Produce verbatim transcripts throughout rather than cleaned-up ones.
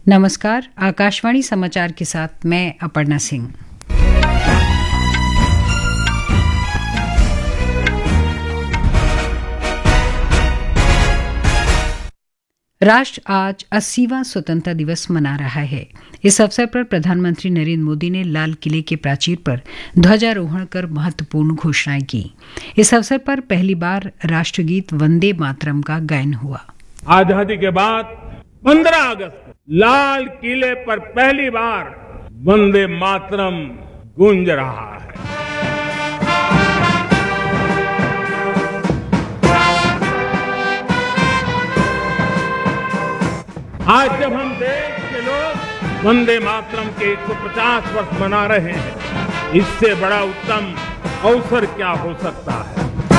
नमस्कार, आकाशवाणी समाचार के साथ मैं अपर्णा सिंह। राष्ट्र आज अस्सीवां स्वतंत्रता दिवस मना रहा है। इस अवसर पर प्रधानमंत्री नरेंद्र मोदी ने लाल किले के प्राचीर पर ध्वजारोहण कर महत्वपूर्ण घोषणाएं की। इस अवसर पर पहली बार राष्ट्रगीत वंदे मातरम का गायन हुआ। आजादी के बाद पंद्रह अगस्त को लाल किले पर पहली बार वंदे मातरम गूंज रहा है। आज जब हम देश के लोग वंदे मातरम के एक सौ पचास वर्ष मना रहे हैं, इससे बड़ा उत्तम अवसर क्या हो सकता है।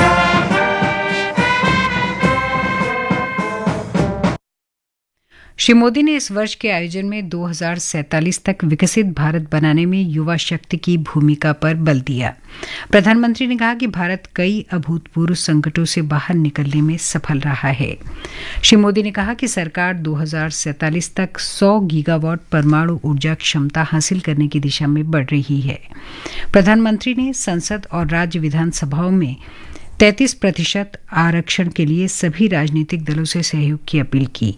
श्री मोदी ने इस वर्ष के आयोजन में दो हज़ार सैंतालीस तक विकसित भारत बनाने में युवा शक्ति की भूमिका पर बल दिया। प्रधानमंत्री ने कहा कि भारत कई अभूतपूर्व संकटों से बाहर निकलने में सफल रहा है। श्री मोदी ने कहा कि सरकार दो हज़ार सैंतालीस तक सौ गीगावाट परमाणु ऊर्जा क्षमता हासिल करने की दिशा में बढ़ रही है। प्रधानमंत्री ने संसद और राज्य विधानसभाओं में तैंतीस प्रतिशत आरक्षण के लिए सभी राजनीतिक दलों से सहयोग की अपील की।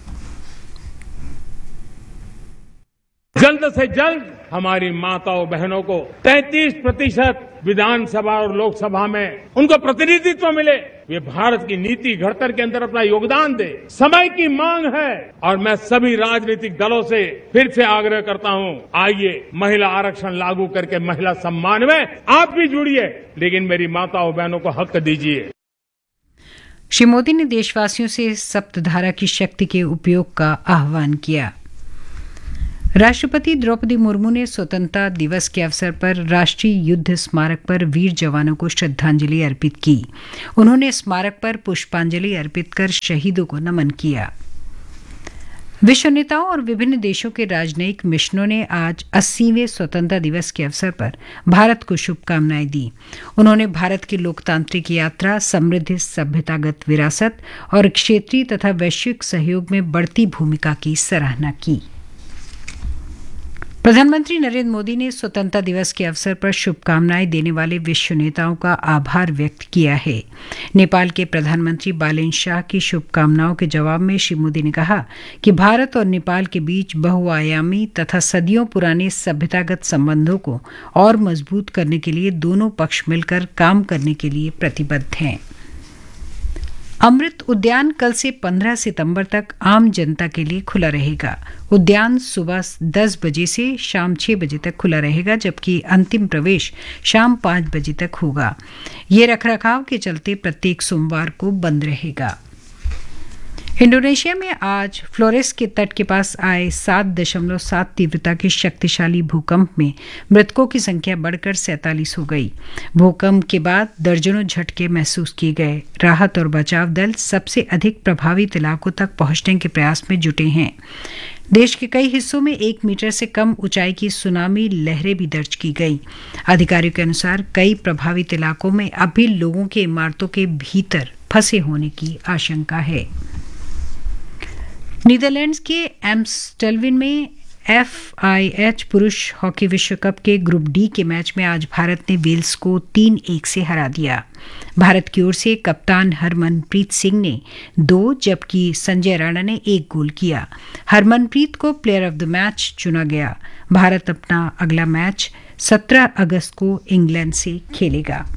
जल्द से जल्द हमारी माताओं बहनों को तैंतीस प्रतिशत विधानसभा और लोकसभा में उनको प्रतिनिधित्व मिले। वे भारत की नीति घड़तर के अंदर अपना योगदान दे। समय की मांग है और मैं सभी राजनीतिक दलों से फिर से आग्रह करता हूं, आइए महिला आरक्षण लागू करके महिला सम्मान में आप भी जुड़िए, लेकिन मेरी माताओं बहनों को हक दीजिए। श्री मोदी ने देशवासियों से सप्तधारा की शक्ति के उपयोग का आह्वान किया। राष्ट्रपति द्रौपदी मुर्मू ने स्वतंत्रता दिवस के अवसर पर राष्ट्रीय युद्ध स्मारक पर वीर जवानों को श्रद्धांजलि अर्पित की। उन्होंने स्मारक पर पुष्पांजलि अर्पित कर शहीदों को नमन किया। विश्व नेताओं और विभिन्न देशों के राजनयिक मिशनों ने आज अस्सीवें स्वतंत्रता दिवस के अवसर पर भारत को शुभकामनाएं दी। उन्होंने भारत की लोकतांत्रिक यात्रा, समृद्ध सभ्यतागत विरासत और क्षेत्रीय तथा वैश्विक सहयोग में बढ़ती भूमिका की सराहना की। प्रधानमंत्री नरेंद्र मोदी ने स्वतंत्रता दिवस के अवसर पर शुभकामनाएं देने वाले विश्व नेताओं का आभार व्यक्त किया है। नेपाल के प्रधानमंत्री बालेन शाह की शुभकामनाओं के जवाब में श्री मोदी ने कहा कि भारत और नेपाल के बीच बहुआयामी तथा सदियों पुराने सभ्यतागत संबंधों को और मजबूत करने के लिए दोनों पक्ष मिलकर काम करने के लिए प्रतिबद्ध हैं। अमृत उद्यान कल से पंद्रह सितंबर तक आम जनता के लिए खुला रहेगा। उद्यान सुबह दस बजे से शाम छह बजे तक खुला रहेगा, जबकि अंतिम प्रवेश शाम पाँच बजे तक होगा। ये रखरखाव के चलते प्रत्येक सोमवार को बंद रहेगा। इंडोनेशिया में आज फ्लोरेस के तट के पास आए सात दशमलव सात तीव्रता के शक्तिशाली भूकंप में मृतकों की संख्या बढ़कर सैंतालीस हो गई। भूकंप के बाद दर्जनों झटके महसूस किए गए। राहत और बचाव दल सबसे अधिक प्रभावित इलाकों तक पहुंचने के प्रयास में जुटे हैं। देश के कई हिस्सों में एक मीटर से कम ऊंचाई की सुनामी लहरें भी दर्ज की गई। अधिकारियों के अनुसार कई प्रभावित इलाकों में अब भी लोगों के इमारतों के भीतर फंसे होने की आशंका है। नीदरलैंड्स के एम्स्टलविन में एफ आई एच पुरुष हॉकी विश्व कप के ग्रुप डी के मैच में आज भारत ने वेल्स को तीन एक से हरा दिया। भारत की ओर से कप्तान हरमनप्रीत सिंह ने दो जबकि संजय राणा ने एक गोल किया। हरमनप्रीत को प्लेयर ऑफ द मैच चुना गया। भारत अपना अगला मैच सत्रह अगस्त को इंग्लैंड से खेलेगा।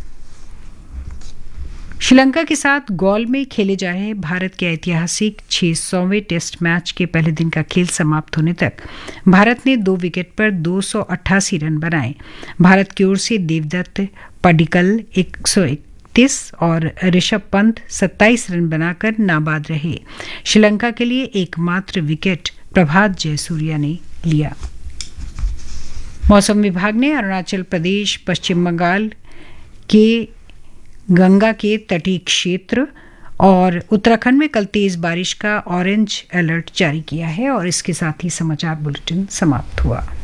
श्रीलंका के साथ गौल में खेले जा रहे भारत के ऐतिहासिक छह सौवें टेस्ट मैच के पहले दिन का खेल समाप्त होने तक भारत ने दो विकेट पर दो सौ अट्ठासी रन बनाए। भारत की ओर से देवदत्त पडिक्कल एक सौ इकतीस और ऋषभ पंत सत्ताईस रन बनाकर नाबाद रहे। श्रीलंका के लिए एकमात्र विकेट प्रभात जयसूर्या ने लिया। मौसम विभाग ने अरुणाचल प्रदेश, पश्चिम बंगाल के गंगा के तटीय क्षेत्र और उत्तराखंड में कल तेज बारिश का ऑरेंज अलर्ट जारी किया है। और इसके साथ ही समाचार बुलेटिन समाप्त हुआ।